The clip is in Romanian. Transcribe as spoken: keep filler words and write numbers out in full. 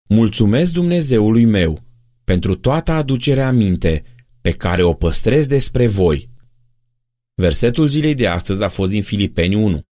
Mulțumesc Dumnezeului meu pentru toată aducerea aminte pe care o păstrez despre voi. Versetul zilei de astăzi a fost din Filipeni unu.